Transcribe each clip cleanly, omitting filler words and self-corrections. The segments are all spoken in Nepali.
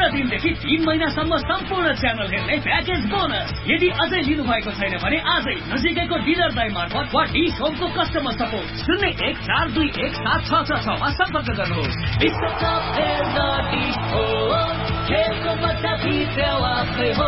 15 दिनदेखि 3 महिनासम्म सम्पूर्ण च्यानल हेर्ने प्याकेज बोनस। यदि अझै लिनु भएको छैन भने आजै नजिकैको डिलरलाई मार्फत वा डिश होमको कस्टमर सपोर्ट 0142176666 मा सम्पर्क गर्नुहोस्। विश्वकप हेर्दा डिश होम, खेलको मजा भित्र आफै हो।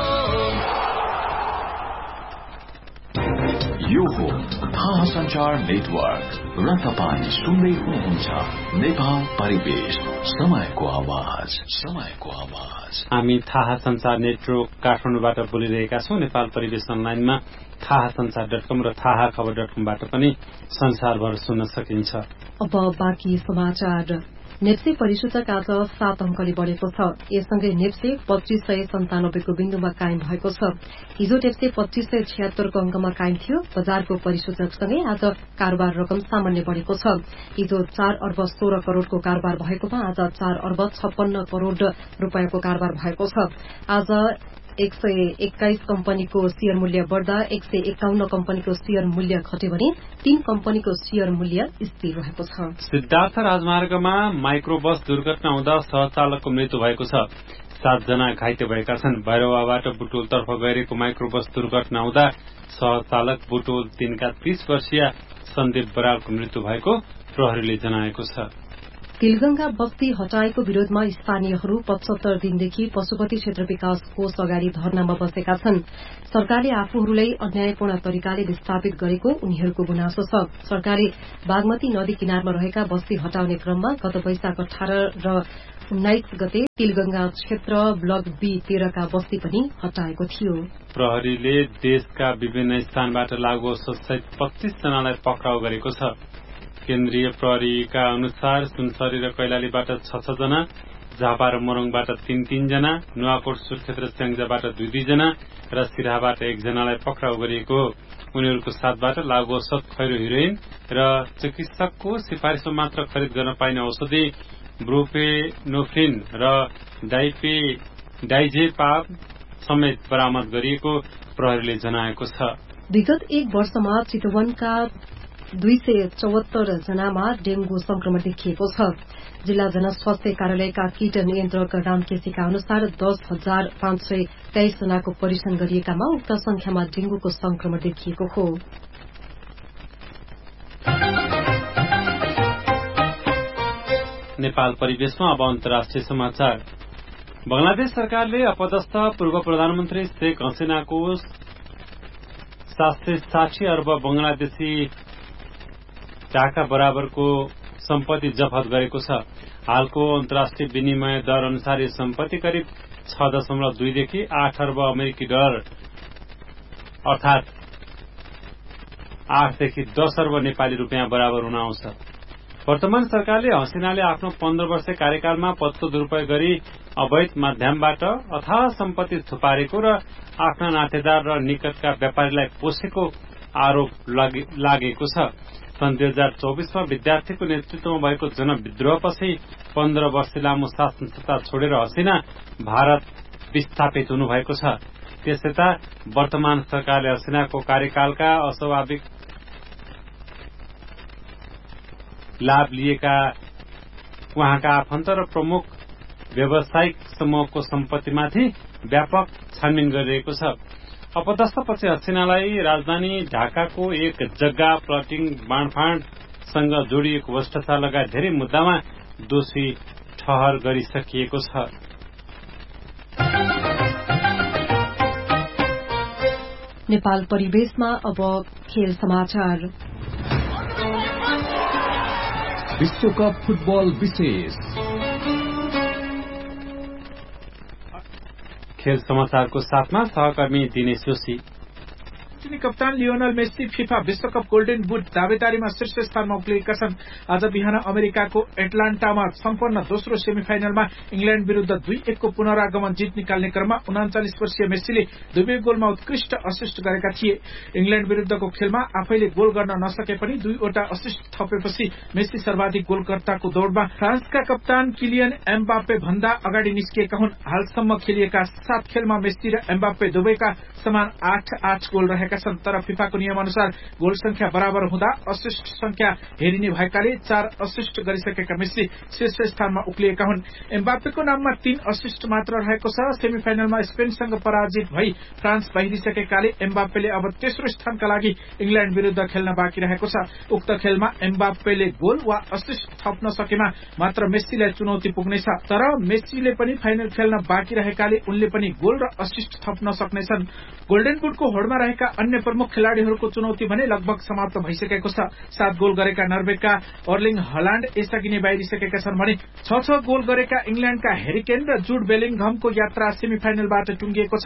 यो हो थाहा सञ्चार नेटवर्क र तपाईं सुन्दै हुनुहुन्छ नेपाल परिवेश, समयको आवाज, समयको आवाज। हामी थाहा सञ्चार नेटवर्क काठमाडौँबाट बोलिरहेका छौं। नेपाल परिवेश अनलाइनमा थाहा सञ्चार.com र थाहा खबर.com-बाट पनि संसारभर सुन्न सकिन्छ। अब बाँकी समाचार। नेप्से परिसूचक आज 7 अंकले बढ़ेको छ। यससँगै नेप्से 2597 को बिन्दुमा कायम भएको छ। हिजो नेप्से 2576 को अंकमा कायम थियो। बजारको परिसूचकसँगै आज कारोबार रकम सामान्य बढ़ेको छ। हिजो 4 अर्ब 16 करोड़को कारोबार भएकोमा आज 4 अर्ब 56 करोड़ रूपियाँको कारोबार भएको छ। आज 121 कम्पनीको शेयर मूल्य बढ़दा 151 कम्पनीको शेयर मूल्य घट्यो भने 3 कम्पनीको शेयर मूल्य स्थिर रहेको छ। सिद्धार्थ राजमार्गमा माइक्रोबस दुर्घटना हुँदा सहचालकको मृत्यु भएको छ। 7 जना घाइते भएका छन्। भैरवाबाट बुटोलतर्फ गएको माइक्रोबस दुर्घटना हुँदा सहचालक बुटोल 3 का 30 वर्षीय सन्दीप बरालको मृत्यु भएको प्रहरीले जनाएको छ। तिलगंगा बस्ती हटाएको विरोधमा स्थानीयहरू 75 दिनदेखि पशुपति क्षेत्र विकास कोष अगाडि धरनामा बसेका छन्। सरकारले आफूहरूलाई अन्यायपूर्ण तरिकाले विस्थापित गरेको उनीहरूको गुनासो छ। सरकारले बागमती नदी किनारमा रहेका बस्ती हटाउने क्रममा गत वैशाख 18 र 19 गते तिलगंगा क्षेत्र ब्लक बी 13 का बस्ती पनि हटाएको थियो। प्रहरीले देशका विभिन्न स्थानबाट लागू सहित 25 जनालाई पक्राउ गरेको छ। केन्द्रीय प्रहरीका अनुसार सुनसरी र कैलालीबाट 6 जना, झापा र मोरङबाट 3 जना, नुवाकोट सुर्खेत र स्याङ्जाबाट 2 जना र सिराहाबाट 1 जनालाई पक्राउ गरिएको। उनीहरूको साथबाट लागू औषध, खैरो, हिरोइन र चिकित्सकको सिफारिसमा मात्र खरिद गर्न पाइने औषधि ब्रुफेनोफ्रिन र डाइजेपाम समेत बरामद गरिएको प्रहरीले जनाएको छ। विगत 1 वर्षमा चितवनका 274 जनामा डेंगू संक्रमण देखिएको छ। जिल्ला जनस्वास्थ्य कार्यालयका कीट नियन्त्रक रामकेसीका अनुसार 10,523 जनाको परीक्षण गरिएकामा उक्त संख्यामा डेंगूको संक्रमण देखिएको हो। नेपाल परिवेशमा अब अन्तर्राष्ट्रिय समाचार। बंगलादेश सरकारले अपदस्थ पूर्व प्रधानमन्त्री शेख हसीनाको 760 अर्ब बंगलादेशी टाका बराबरको सम्पत्ति जफत गरेको छ। हालको अन्तर्राष्ट्रिय विनिमय दर अनुसार यो सम्पत्ति करिब 6.2 देखि 8 अर्ब अमेरिकी डलर अर्थात 8 देखि 10 अर्ब नेपाली रुपियाँ बराबर हुन आउँछ। वर्तमान सरकारले हसीनाले आफ्नो 15 वर्ष कार्यकालमा पदको दुरूपयोग गरी अवैध माध्यमबाट अथाह सम्पत्ति थुपारेको र आफ्ना नातेदार र निकटका व्यापारीलाई पोषेको आरोप लागेको छ। सन् 2024 मा विद्यार्थीको नेतृत्वमा भएको जनविद्रोहपछि 15 वर्ष लामो शासन सत्ता छोडेर हसीना भारत विस्थापित हुनुभएको छ। त्यसयता वर्तमान सरकारले हसीनाको कार्यकालका अस्वाभाविक लाभ लिएका उहाँका आफन्त र प्रमुख व्यावसायिक समूहको सम्पत्तिमाथि व्यापक छानबिन गरिरहेको छ। अपदस्थपछि हसीनालाई राजधानी ढाकाको एक जग्गा प्लटिङ बाँडफाँडसँग जोडिएको भ्रष्टाचार लगायत धेरै मुद्दामा दोषी ठहर गरिसकिएको छ। नेपाल परिवेशमा अब खेल समाचार। विश्वकप फुटबल विशेष खेल समाचारको साथमा सहकर्मी दिनेश जोशी। कप्तान लियोनल मेस्सी फिफा विश्वकप गोल्डन बुट दावेदारीमा शीर्ष स्थानमा उक्लिएका छन्। आज बिहान अमेरिकाको एटलान्टामा सम्पन्न दोस्रो सेमिफाइनलमा इंग्ल्याण्ड विरूद्ध 2-1 को पुनरागमन जित निकाल्ने क्रममा 39 वर्षीय मेस्सीले दुवै गोलमा उत्कृष्ट असिस्ट गरेका थिए। इंग्ल्याण्ड विरूद्धको खेलमा आफैले गोल गर्न नसके पनि 2वटा असिस्ट थपेपछि मेस्सी सर्वाधिक गोलकर्ताको दौड़मा फ्रान्सका कप्तान किलियन एम्बाप्पे भन्दा अगाडि निस्किएका हुन्। हालसम्म खेलिएका 7 खेलमा मेस्सी र एम्बाप्पे दुवैका समान 8-8 गोल रहे रहेका छन्। तर फिफाको नियम अनुसार गोल संख्या बराबर हुँदा असिस्ट संख्या हेरिने भएकाले 4 असिस्ट गरिसकेका मेस्सी शीर्ष स्थानमा उक्लिएका हुन्। एम्बाप्पेको नाममा 3 असिस्ट मात्र रहेको छ। सेमिफाइनलमा स्पेनसँग पराजित भई फ्रान्स बाहिरिसकेकाले एम्बाप्पेले अब तेस्रो स्थानका लागि इंग्ल्याण्ड विरुद्ध खेल्न बाँकी रहेको छ। उक्त खेलमा एम्बाप्पेले गोल वा असिस्ट थप्न सकेमा मात्र मेस्सीलाई चुनौती पुग्नेछ। तर मेस्सीले पनि फाइनल खेल्न बाँकी रहेकाले उनले पनि गोल र असिस्ट थप्न सक्नेछन्। गोल्डन बुटको होडमा रहेका अन्य प्रमुख खेलाड़ीहरूको चुनौती भने लगभग समाप्त भइसकेको छ। 7 गोल गरेका नर्वेका अर्लिङ हल्याण्ड यसअघि नै बाहिरिसकेका छन् भने 6 गोल गरेका इंग्ल्याण्डका हेरी केन र जुड बेलिङहमको यात्रा सेमिफाइनलबाट टुंगिएको छ।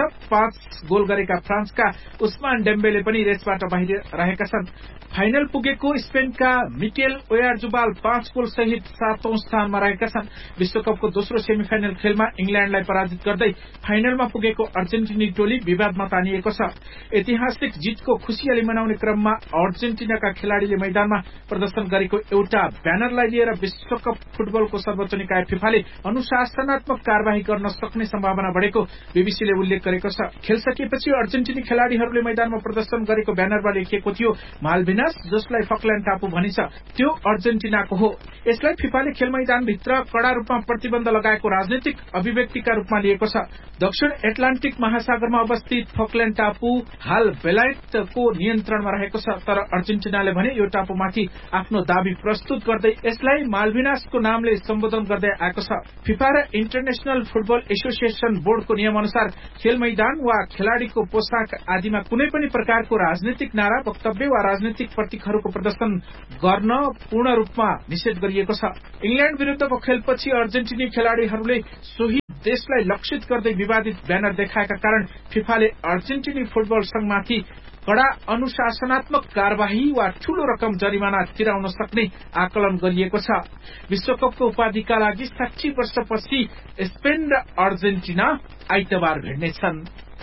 5 गोल गरेका फ्रान्सका उस्मान डेम्बेले पनि रेसबाट बाहिर रहेका छन्। फाइनल पुगेको स्पेनका मिकेल ओयारजुबाल 5 गोल सहित 7औं स्थानमा रहेका छन्। विश्वकपको दोस्रो सेमिफाइनल खेलमा इंग्ल्याण्डलाई पराजित गर्दै फाइनलमा पुगेको अर्जेन्टिनी टोली विवादमा तानिएको छ। ऐतिहासिक जितको खुशियाली मनाउने क्रममा अर्जेन्टिनाका खेलाड़ीले मैदानमा प्रदर्शन गरेको एउटा ब्यानरलाई लिएर विश्वकप फुटबलको सर्वोच्च निकाय फिफाले अनुशासनात्मक कार्यवाही गर्न सक्ने सम्भावना बढेको बीबीसीले उल्लेख गरेको छ। खेल सकिएपछि अर्जेन्टिनी खेलाड़ीहरूले मैदानमा प्रदर्शन गरेको ब्यानरमा लेखिएको थियो माल्भिनास, जसलाई फकल्याण्ड टापु भनिन्छ, त्यो अर्जेन्टिनाको हो। यसलाई फिफाले खेल मैदानभित्र कड़ा रूपमा प्रतिबन्ध लगाएको राजनीतिक अभिव्यक्तिका रूपमा लिएको छ। दक्षिण एटलान्टिक महासागरमा अवस्थित फकल्याण्ड टापु हाल बेलायतको नियन्त्रणमा रहेको छ। तर अर्जेन्टिनाले भने यो टापुमाथि आफ्नो दाबी प्रस्तुत गर्दै यसलाई माल्भिनासको नामले सम्बोधन गर्दै आएको छ। फिफा र इन्टरनेशनल फुटबल एसोसिएसन बोर्डको नियम अनुसार खेल मैदान वा खेलाड़ीको पोशाक आदिमा कुनै पनि प्रकारको राजनीतिक नारा, वक्तव्य वा राजनीतिक प्रतीकहरूको प्रदर्शन गर्न पूर्ण रूपमा निषेध गरिएको छ। इंग्ल्याण्ड विरुद्धको खेलपछि अर्जेन्टिनी खेलाड़ीहरूले सोही देशलाई लक्षित गर्दै विवादित ब्यानर देखाएका कारण फिफाले अर्जेन्टिनी फुटबल संघमाथि कड़ा अनुशासनात्मक कार्यवाही वा ठूलो रकम जरिमाना तिराउन सक्ने आकलन गरिएको छ। विश्वकपको उपाधिका लागि 60 वर्षपछि स्पेन र अर्जेन्टिना आइतबार भिड्नेछन्।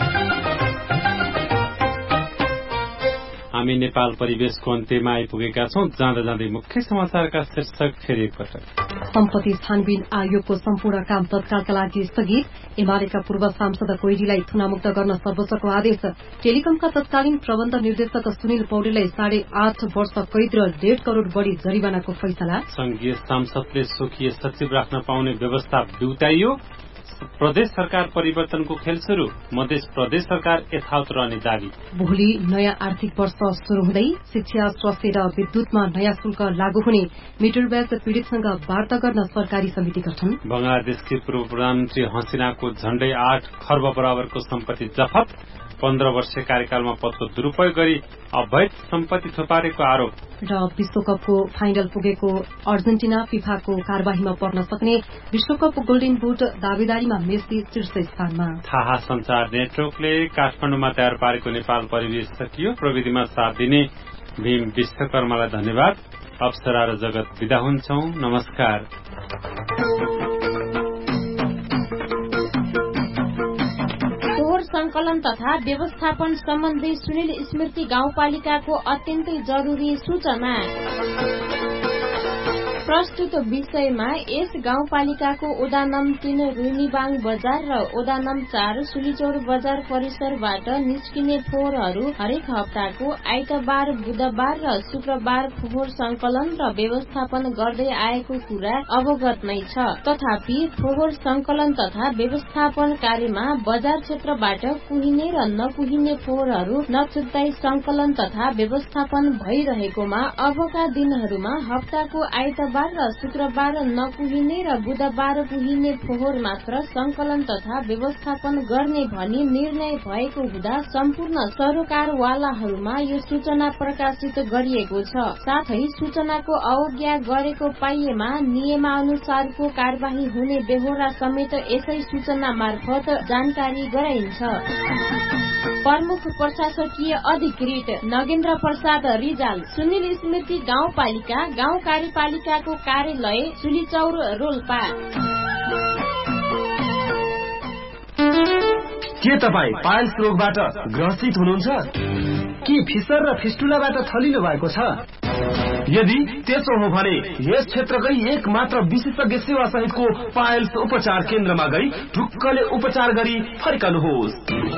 हामी नेपाल परिवेशको अन्त्यमा आइपुगेका छौं। जाँदा जाँदै मुख्य समाचारका शीर्षक फेरि एकपटक। सम्पत्ति छानबिन आयोगको सम्पूर्ण काम तत्कालका लागि स्थगित। एमालेका पूर्व सांसद कोइरीलाई थुनामुक्त गर्न सर्वोच्चको आदेश। टेलिकमका तत्कालीन प्रबन्ध निर्देशक सुनिल पौडेललाई 8.5 वर्ष कैद र 1.5 करोड़ बढ़ी जरिवानाको फैसला। संघीय सांसदले स्वकीय सचिव राख्न पाउने व्यवस्था बिउताइयो। प्रदेश सरकार परिवर्तनको खेल शुरू। मध्य प्रदेश सरकार यथावत रहने दावी। भोलि नयाँ आर्थिक वर्ष शुरू हुँदै शिक्षा, स्वास्थ्य र विद्युतमा नयाँ शुल्क लागू हुने। मिटर ब्याज पीड़ितसँग वार्ता गर्न सरकारी समिति गठन। बंगलादेशकी पूर्व प्रधानमन्त्री हसिनाको झण्डै 8 खर्ब बराबरको सम्पत्ति जफत। 15 वर्षीय कार्यकालमा पदको दुरूपयोग गरी अवैध सम्पत्ति थुपारेको आरोप। र विश्वकपको फाइनल पुगेको अर्जेन्टिना फिफाको कार्यवाहीमा पर्न सक्ने। विश्वकप गोल्डन बुट दावेदारीमा मेस्सी शीर्ष स्थानमा। थाहा संचार नेटवर्कले काठमाडौँमा तयार पारेको नेपाल परिवेश सकियो। प्रविधिमा साथ दिने भीम विश्वकर्मालाई धन्यवाद। अप्सरा र जगत विदा हुन्छौं। नमस्कार। संकलन तथा व्यवस्थापन सम्बन्धी सुनिल स्मृति गाउँपालिकाको अत्यन्तै जरूरी सूचना। प्रस्तुत विषयमा यस गाउँपालिकाको ओडा नम्बर 3 रुनिबाङ बजार र ओडा नम्बर 4 सुलीचौर बजार परिसरबाट निस्किने फोहोरहरू हरेक हप्ताको आइतबार, बुधबार र शुक्रबार फोहोर संकलन र व्यवस्थापन गर्दै आएको कुरा अवगत नै छ। तथापि फोहोर संकलन तथा व्यवस्थापन कार्यमा बजार क्षेत्रबाट कुहिने र नकुहिने फोहोरहरू नछुट्टाई संकलन तथा व्यवस्थापन भइरहेकोमा अबका दिनहरूमा हप्ताको आइतबार र शुक्रबार नकुहिने र बुधबार कुहिने फोहोर मात्र संकलन तथा व्यवस्थापन गर्ने भनी निर्णय भएको हुँदा सम्पूर्ण सरोकारवालाहरूमा यो सूचना प्रकाशित गरिएको छ। साथै सूचनाको अवज्ञा गरेको पाइएमा नियमानुसारको कार्यवाही हुने बेहोरा समेत यसै सूचना मार्फत जानकारी गराइन्छ। प्रमुख प्रशासकीय अधिकृत नगेन्द्र प्रसाद रिजाल, सुनिल स्मृति गाउँपालिका गाउँ कार्यपालिकाको कार्यालय सुलीचौर रोल्पा। के तपाईँ पाइल्स रोगबाट ग्रसित हुनुहुन्छ? के फिसर र फिस्टुलाबाट थलिनु भएको छ? यदि त्यसो हो भने यस क्षेत्रकै एक मात्र विशेषज्ञ सेवा सहितको पाइल्स उपचार केन्द्रमा गई ढुक्कले उपचार गरी फर्कनुहोस्।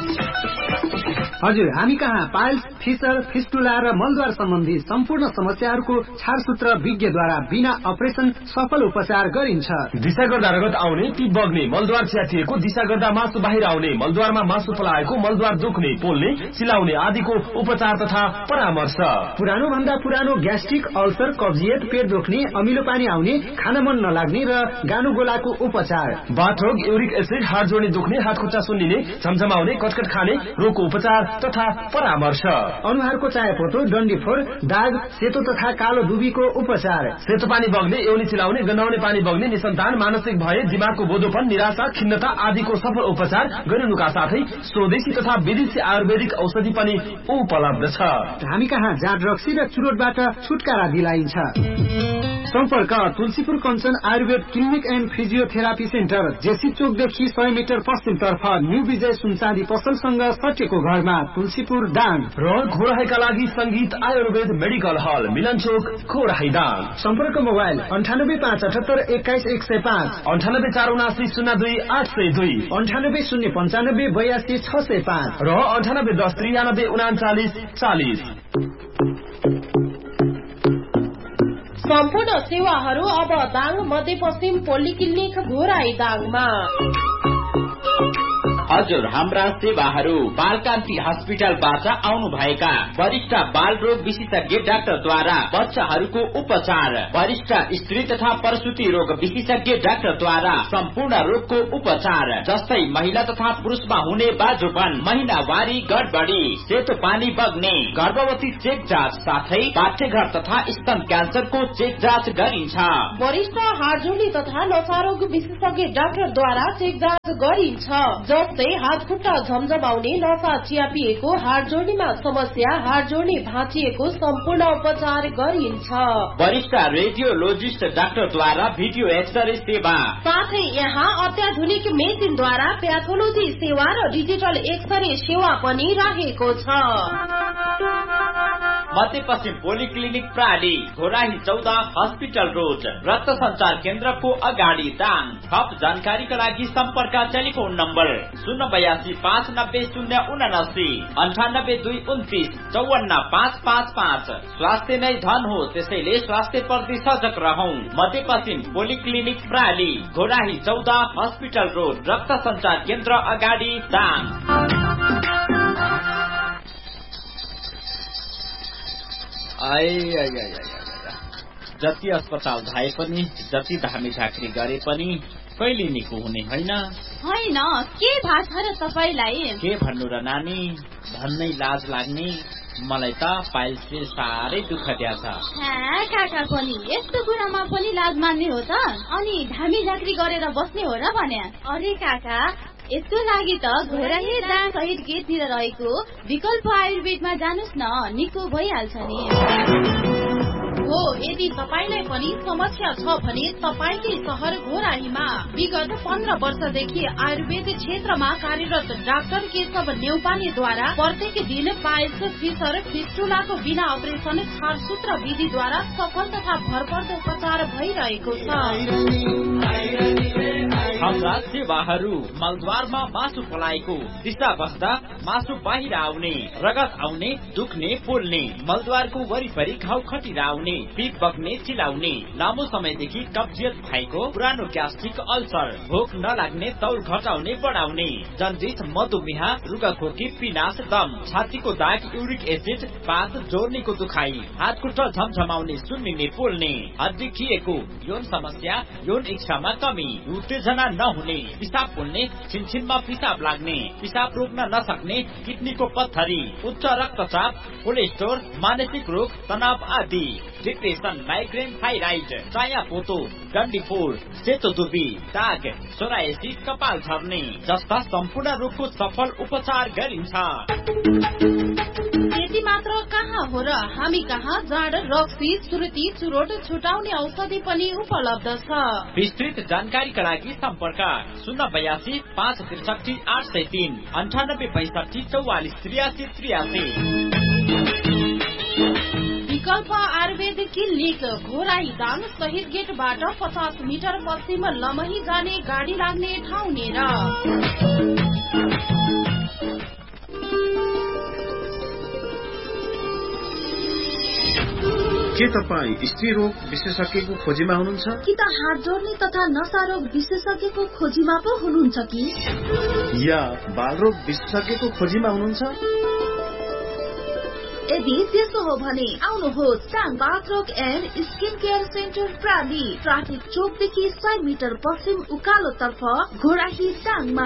हजुर, हामी कहाँ पाइल्स, फिसर, फिस्टुला र मलद्वार सम्बन्धी सम्पूर्ण समस्याहरूको छारसूत्र विज्ञद्वारा बिना अपरेसन सफल उपचार गरिन्छ। दिशा गर्दा रगत आउने, टिप बग्ने, मलद्वार च्यातिएको, दिशा गर्दा मासु बाहिर आउने, मलद्वारमा मासु पलाएको, मलद्वार दुख्ने, पोल्ने, चिलाउने आदिको उपचार तथा परामर्श। पुरानो भन्दा पुरानो ग्यास्ट्रिक, अल्सर, कब्जियत, पेट दुख्ने, अमिलो पानी आउने, खान मन नलाग्ने र गानु गोलाको उपचार। बाथरोग, युरिक एसिड, हात जोड्ने दुख्ने, हात खुट्टा सुन्निने, झमझमाउने, कटकट खाने रोगको उपचार तथा परामर्श। अनुहारको चायापोतो, डन्डीफोर, दाग, सेतो तथा कालो दुबीको उपचार। सेतो पानी बग्ने, एउनी चिलाउने, गन्हाउने पानी बग्ने, निसन्तान, मानसिक भय, दिमागको बोधोपन, निराशा, खिन्नता आदिको सफल उपचार गरिनुका साथै स्वदेशी तथा विदेशी आयुर्वेदिक औषधि पनि उपलब्ध छ। हामी कहाँ जाँड रक्सी र चुरोटबाट छुटकारा दिलाइन्छ। सम्पर्क Tulsipur Kanchan Ayurveda clinic and physiotherapy centre, JC चोकदेखि 100 metre पश्चिमतर्फ न्यू विजय सुनचाँदी पसलसँग सटेको घरमा, तुलसीपुर दाङ। र घोराहीका लागि संगीत आयुर्वेद मेडिकल हल, मिलन चोक, घोराही दाङ। सम्पर्क मोबाइल 9857 21 105, 9847 02 802, 98 095 82 605 र 98 10 93 39 40। सम्पूर्ण सेवाहरू अब दाङ मध्यपश्चिम पोलिक्लिनिक घोराई दाङमा। हजुर, हाम्रा सेवाहरू बालकान्ति हस्पिटलबाट आउनु भएका वरिष्ठ बाल रोग विशेषज्ञ डाक्टरद्वारा बच्चाहरूको उपचार, वरिष्ठ स्त्री तथा प्रसुति रोग विशेषज्ञ डाक्टरद्वारा सम्पूर्ण रोगको उपचार, जस्तै महिला तथा पुरुषमा हुने बाजोपन, महिनावारी गडबडी, सेतो पानी बग्ने, गर्भवती चेक जाँच साथै पाठ्यघर तथा स्तन क्यान्सरको चेक जाँच गरिन्छ। वरिष्ठ हाडजोडी तथा नसारोग विशेषज्ञ डाक्टरद्वारा चेक जाँच गरिन्छ, जस्तै हात खुट्टा झमझमाउने, नसा चियापिएको, हात जोड्नेमा समस्या, हात जोड्ने भाँचिएको सम्पूर्ण उपचार गरिन्छ। वरिष्ठ रेडियोलोजिस्ट डाक्टरद्वारा भिडियो एक्सरे सेवा, साथै यहाँ अत्याधुनिक मेसिनद्वारा प्याथोलोजी सेवा र डिजिटल एक्सरे सेवा पनि रहेको छ। मध्यपश्चिम पोलिक्लिनिक प्राली, घोराही 14 हस्पिटल रोड, रक्त संचार केन्द्रको अगाडि दाङ। थप जानकारीका लागि सम्पर्क टेलिफोन नम्बर 082 590 079, 98 229 54 555। स्वास्थ्य नै धन हो, त्यसैले स्वास्थ्य प्रति सजग रहौं। मध्यपश्चिम पोलिक्लिनिक प्राली, घोराही 14 हस्पिटल रोड, रक्त संचार केन्द्र अगाडि दाङ। जति अस्पताल धाए पनि, जति धामी झाँक्री गरे पनि कहिले निको हुने होइन। के भाष र तपाईलाई? के भन्नु र नानी, भन्नै लाज लाग्ने। मलाई त पाइल्सले साह्रै दुःख दिया छ। काका पनि यस्तो कुरामा पनि लाज मान्ने हो त? अनि धामी झाँक्री गरेर बस्ने हो र भने? अरे काका, यसको लागि त घोराही दाङ सहित गेटतिर रहेको विकल्प आयुर्वेदमा जानुस् न, निको भइहाल्छ नि। हो, यदि तपाईलाई पनि समस्या छ भने तपाईकै शहर घोराहीमा विगत 15 वर्षदेखि आयुर्वेद क्षेत्रमा कार्यरत डाक्टर केशव नेउपानेद्वारा प्रत्येक दिन पाइल्स, फिसर, फिस्टुलाको बिना अपरेसन छारसूत्र विधिद्वारा सफल तथा भरपर्दो उपचार भइरहेको छ। हाम्रा सेवाहरू मलद्वारमा मासु पलाएको, दिशा बस्दा मासु बाहिर आउने, रगत आउने, दुख्ने, पोल्ने, मलद्वारको वरिपरि घाउ खटिरा आउने, पिप बग्ने, चिलाउने, लामो समयदेखि कब्जियत भएको, पुरानो ग्यास्ट्रिक, अल्सर, भोक नलाग्ने, तौल घटाउने बढाउने, जन्डिस, मधुमेह, रुगाखोकी, पिनास, दम, छातीको दाग, युरिक एसिड, पात जोड्नेको दुखाइ, हात खुट्टा झमझमाउने, सुन्निने, पोल्ने, हड्डी खिएको, यौन समस्या, यौन इच्छामा कमी, उत्तेजना नहुने, पिसाब पोल्ने, छिनछिनमा पिसाब लाग्ने, पिसाब रोक्न नसक्ने, किडनीको पत्थरी, उच्च रक्तचाप, कोलेस्ट्रोल, मानसिक रोग, तनाव आदि, डिप्रेसन, माइग्रेन, थाइराइड, चायापोतो, डन्डीफोर, सेतो दुर्बी, दाग, सोरायसिस, कपाल झर्ने जस्ता सम्पूर्ण रोगको सफल उपचार गरिन्छ। त्यति मात्र कहाँ हो र, हामी कहाँ जाँड, रक्सी, सुर्ती, चुरोट छुटाउने औषधि पनि उपलब्ध छ। विस्तृत जानकारीका लागि सम्पर्क 082 563 803, 98 65 44 83 83। विकल्प आयुर्वेद क्लिनिक घोराही दाङ शहीद गेटबाट 50 मिटर पश्चिम लमही जाने गाडी लाग्ने ठाउँ नेर। के तपाईँ स्त्री रोग विशेषज्ञको खोजीमा हुनुहुन्छ कि त हात जोड्ने तथा नसा रोग विशेषज्ञको खोजीमा पो हुनुहुन्छ कि या बालरोग विशेषज्ञको खोजीमा हुनुहुन्छ? यदि त्यसो हो भने आउनुहोस् टाङ बाथ रोग and skin care centre प्राली traffic चोकदेखि 100 metre पश्चिम उकालो तर्फ घोराही टाङमा।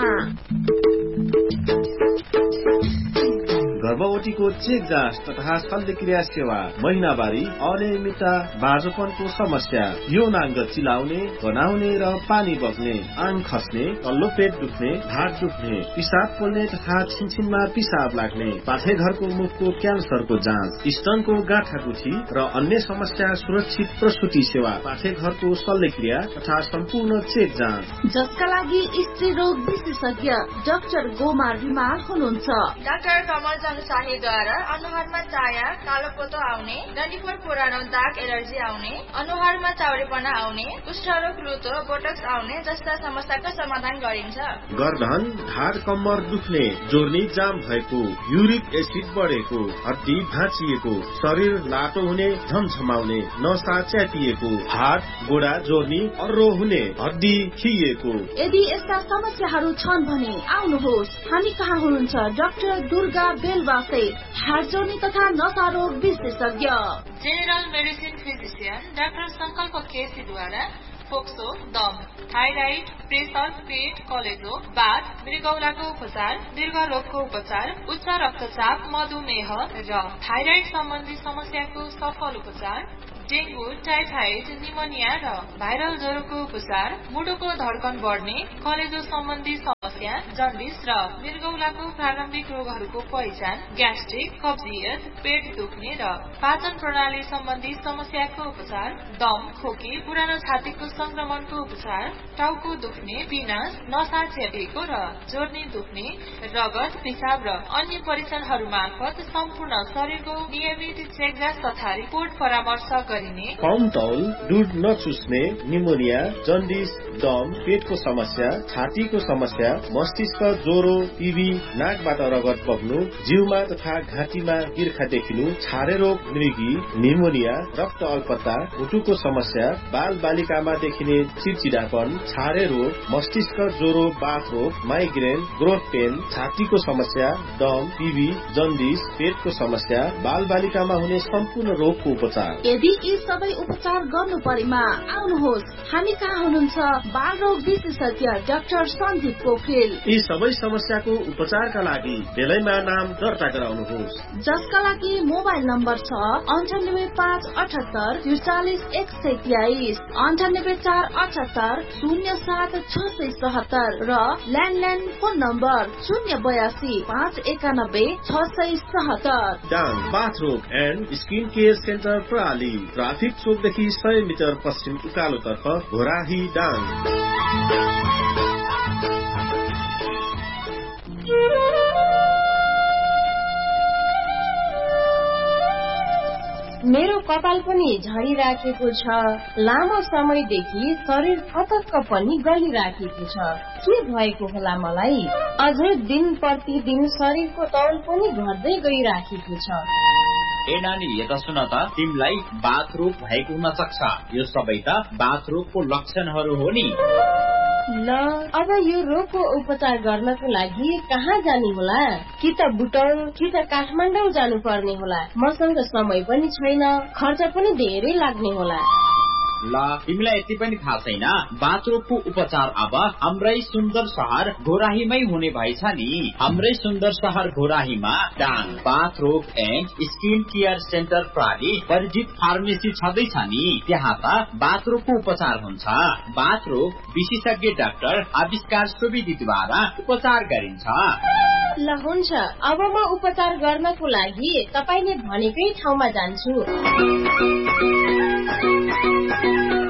गर्भवतीको चेक जाँच तथा शल्यक्रिया सेवा, महिनावारी अनियमितता, बाँझोपनको समस्या, यौनाङ्ग चिलाउने, गनाउने र पानी बग्ने, आङ खस्ने, तल्लो पेट दुख्ने, ढाड दुख्ने, पिसाब पोल्ने तथा छिनछिनमा पिसाब लाग्ने, पाठेघरको मुखको क्यान्सरको जाँच, स्तनको गाँठागुठी र अन्य समस्या सुरक्षित प्रसुति सेवा, पाठेघरको शल्यक्रिया तथा सम्पूर्ण चेक जाँच, जसका लागि स्त्री रोग विशेषज्ञ डाक्टर गोमार रिमाल हुनुहुन्छ। डाक्टर कमल शाहीद्वारा अनुहारमा चाया, कालोपोतो आउने, डन्डीफोर पुरानो दाग एलर्जी आउने, अनुहारमा चाउरेपना आउने, कुष्ठरोग लुतो बोटक्स आउने जस्ता समस्याको समाधान गरिन्छ। गर्दन, ढाड कम्मर दुख्ने, जोर्नी जाम भएको, युरिक एसिड बढेको, हड्डी भाँचिएको, शरीर लाटो हुने, झमझमाउने, नसा च्यातिएको, हात गोडा जोर्नी अर्रो हुने, हड्डी खिएको। यदि यस्ता समस्याहरू छन् भने आउनुहोस्, हामी कहाँ हुनुहुन्छ डाक्टर दुर्गा बेलवासे, हात जोड्ने तथा नसा रोग विशेषज्ञ। जेनरल मेडिसिन फिजिशियन डाक्टर संकल्प केसीद्वारा फोक्सो, दम, थाइराइड, प्रेसर, पेट, कलेजो, बाथ, मृगौलाको उपचार, दीर्घ रोगको उपचार, उच्च रक्तचाप, मधुमेह र थाइराइड सम्बन्धी समस्याको सफल उपचार, डेंगू, टाइफाइड, निमोनिया र भाइरल ज्वरोको उपचार, मुटुको धड्कन बढ्ने, कलेजो सम्बन्धी समस्या, जन्डिस र मृगौलाको प्रारम्भिक रोगहरूको पहिचान, ग्यास्ट्रिक, कब्जियत, पेट दुख्ने र पाचन प्रणाली सम्बन्धी समस्याको उपचार, दम, खोकी, पुरानो छातीको संक्रमणको उपचार, टाउको दुख्ने, पिनास, नसा च्यातिएको र जोर्नी दुख्ने, रगत, पिसाब र अन्य परीक्षणहरू मार्फत सम्पूर्ण शरीरको नियमित चेकजाँच तथा रिपोर्ट परामर्श गरिने। कम तौल, दूध नचुस्ने, निमोनिया, जन्डिस, दम, पेटको समस्या, छातीको समस्या, मस्तिष्क ज्वरो, टिबी, नाकबाट रगत बग्नु, जिउमा तथा घाँटीमा गिर्खा देखिनु, छारे रोग, मृगी, निमोनिया, रक्त अल्पता, मुटुको समस्या, बाल बालिकामा देखिने चिडचिडापन, छारे रोग, मस्तिष्क ज्वरो, बाथ रोग, माइग्रेन, ग्रोथ पेन, छातीको समस्या, दम, टिबी, जन्डिस, पेटको समस्या, बाल बालिकामा हुने सम्पूर्ण रोगको उपचार। यदि यी सबै उपचार गर्नु परेमा आउनुहोस्, हामी कहाँ हुनुहुन्छ बाल रोग विशेषज्ञ डाक्टर सञ्जीव पोखरेल। यी सबै समस्याको उपचारका लागि बेलैमा नाम दर्ता गराउनुहोस्, जसका लागि मोबाइल नम्बर छ 9857844123 9848707677 र ल्यान्डलाइन फोन नम्बर 082519677। डाङ बाथ रोग and skin care centre प्राली traffic चोकदेखि 100 metre पश्चिम उकालो तर्फ घोराही डाङ। मेरो कपाल पनि झरिराखेको छ, लामो समयदेखि शरीर थतक्क पनि गलिराखेको छ, के भएको होला मलाई? अझै दिन प्रतिदिन शरीरको तौल पनि घट्दै गइराखेको छ। ए नानी यता सुन त, तिमीलाई बाथ रोग भएको हुन सक्छ। यो सबै त बाथ रोगको लक्षणहरू हो नि। ल अब यो रोगको उपचार गर्नको लागि कहाँ जाने होला? कि त बुटौल कि त काठमाडौँ जानु पर्ने होला। मसँग समय पनि छैन, खर्च पनि धेरै लाग्ने होला। ल तिमीलाई यति पनि थाहा छैन, बाथ रोगको उपचार अब हाम्रै सुन्दर शहर घोराहीमै हुने भएछ नि। हाम्रै सुन्दर शहर घोराहीमा डाङ बाथ रोग एन्ड स्किन केयर सेन्टर प्राली परिचित फार्मेसी छँदैछ नि। त्यहाँ त बाथ रोगको उपचार हुन्छ। बाथ रोग विशेषज्ञ डाक्टर आविष्कार सुवेदीद्वारा उपचार गरिन्छ। ल हुन्छ, अब म उपचार गर्नको लागि तपाईले भनेकै ठाउँमा जान्छु। हजुर,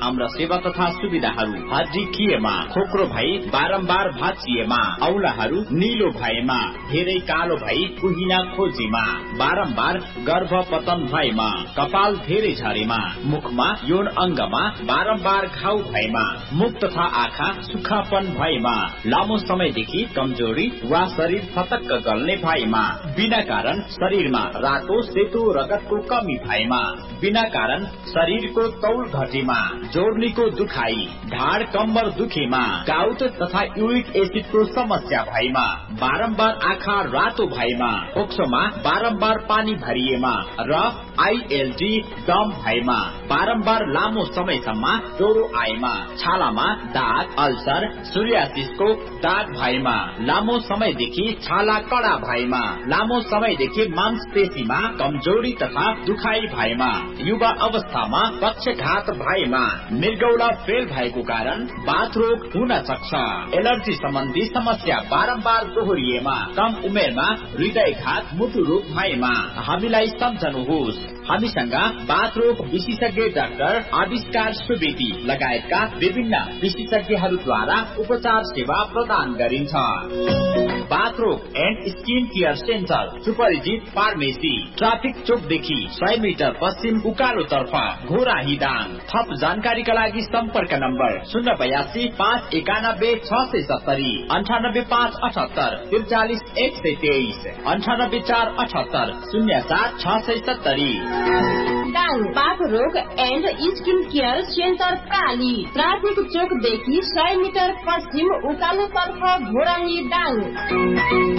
हाम्रो सेवा तथा सुविधाहरू हड्डी खिएमा, खोक्रो भई बारम्बार भाँचिएमा, औलाहरू निलो भएमा, धेरै कालो भई कुहिना खोजीमा, बारम्बार गर्भपतन भएमा, कपाल धेरै झरेमा, मुखमा यौन अंगमा बारम्बार घाउ भएमा, मुख तथा आँखा सुक्खापन भएमा, लामो समयदेखि कमजोरी वा शरीर फतक्क गल्ने भएमा, बिना कारण शरीरमा रातो सेतो रगतको कमी भएमा, बिना कारण शरीरको तौल घटेमा, जोर्नीको दुखाई, ढाड कम्बर दुखेमा, गाउट तथा युरिक एसिडको समस्या भएमा, बारम्बार आँखा रातो भएमा, फोक्सोमा बारम्बार पानी भरिएमा र ILD दम भएमा, बारम्बार लामो समयसम्म ज्वरो आएमा, छालामा दाग, अल्सर, सोरियासिसको दाग भएमा, लामो समयदेखि छाला कडा भएमा, लामो समयदेखि मांसपेशीमा कमजोरी तथा दुखाइ भएमा, युवा अवस्थामा पक्षघात भएमा, मृगौला फेल भएको कारण बाथरोग हुन सक्छ, एलर्जी सम्बन्धी समस्या बारम्बार दोहोरिएमा, कम उमेरमा हृदयघात, मुटु रोग भएमा हामीलाई सम्झनुहोस्। हामीसँग बाथरोग विशेषज्ञ डाक्टर आविष्कार सुवेदी लगायतका विभिन्न विशेषज्ञहरूद्वारा उपचार सेवा प्रदान गरिन्छ। बाथरोग एन्ड स्किन केयर सेन्टर, सुपरिचित फार्मेसी, ट्राफिक चोकदेखि 100 मिटर पश्चिम उकालो तर्फ, घोराही दाङ। थप जानकारीका लागि सम्पर्क number 082 591 670 98 578 43 123 98 478 07 670। Dang बाथरोग and skin care centre प्राली, traffic चोकदेखि 100 metre पश्चिम उकालो तर्फ, घोराही दाङ।